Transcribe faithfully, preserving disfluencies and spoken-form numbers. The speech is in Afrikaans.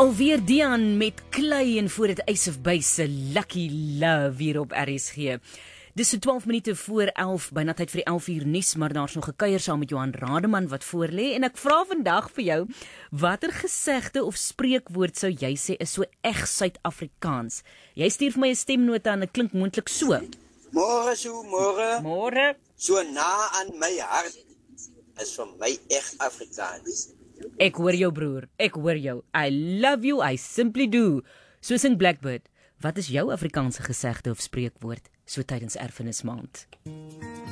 Alweer Dian met klei en voor het Ace of Base Lucky Love hier op R S G. Dis so twaalf minute voor elf, byna tyd vir die elf uur nuus, maar daar's nog 'n kuier saam met Johan Rademan wat voorlê en ek vra vandag vir jou, watter gesegde of spreekwoord sou jy sê is so eg Suid-Afrikaans? Jy stuur vir my 'n stemnota en dit klink moontlik so. Môre so, môre. Môre. So na aan my hart is vir my eg Afrikaans. Ek hoor jou broer, ek hoor jou. I love you, I simply do. So sing Blackbird. Wat is jou Afrikaanse gesegde of spreekwoord so tydens Erfenismaand?